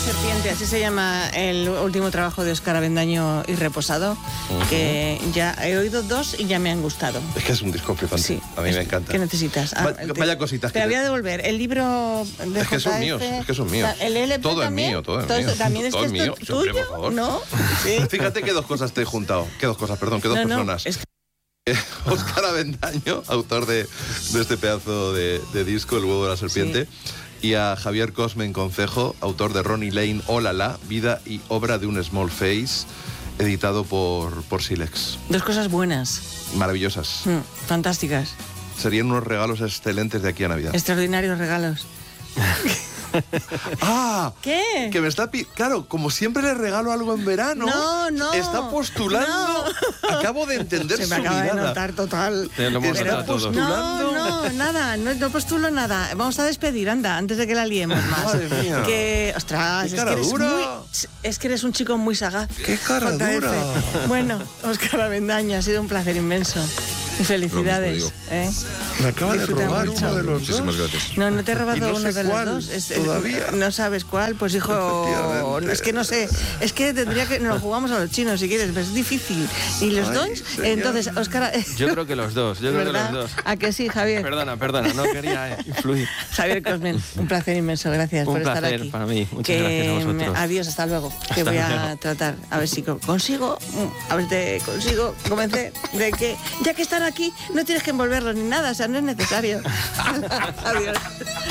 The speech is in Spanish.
serpiente, así se llama el último trabajo de Óscar Avendaño y Reposado, que ya he oído 2 y ya me han gustado. Es que es un disco flipante. Sí, a mí me encanta. ¿Qué necesitas? Vaya cositas. Te voy a devolver el libro de Es que son JF, míos, es que son míos. El LP todo también, es mío, todo es mío. También es todo que es mío. tuyo, Siempre, por favor. ¿no? Sí. Fíjate que 2 cosas te he juntado. Que 2 cosas, perdón, que 2 personas. Es que... Óscar Avendaño, autor de este pedazo de disco, El huevo de la serpiente, y a Javier Cosmen Concejo, autor de Ronnie Lane, Hola la, vida y obra de un Small Face, editado por Silex. 2 cosas buenas. Maravillosas. Fantásticas. Serían unos regalos excelentes de aquí a Navidad. Extraordinarios regalos. ¡Ah! ¿Qué? Que me está... Claro, como siempre le regalo algo en verano. No. Está postulando. No. Acabo de entender Se su me acaba mirada. de notar total. Te lo hemos notado todos. No, nada, no postulo nada. Vamos a despedir, anda, antes de que la liemos más. Madre mía. Que, ostras, ¡Qué cara dura! Es que eres un chico muy sagaz. ¡Qué cara JF. dura! Bueno, Óscar Avendaño, ha sido un placer inmenso. Y felicidades. Lo Me acaba de Disfruta robar mucho. uno de los Muchísimas dos. gracias. No te he robado Y no uno sé de los cuál, 2. todavía. No sabes cuál, pues hijo. Efectivamente. Es que no sé. Es que tendría que. Nos lo jugamos a los chinos si quieres, pero es difícil. ¿Y los Ay, 2? señor. Entonces, Óscar. Yo creo que los dos, ¿Verdad? ¿A que sí, Javier? Perdona, no quería influir. Javier Cosmen, un placer inmenso, gracias Un por estar placer aquí. para mí, muchas gracias a vosotros. Adiós, hasta luego. Que voy a tratar, a ver si consigo, consigo convencer de que, ya que están aquí, no tienes que envolverlos ni nada, o sea, no es necesario. Adiós.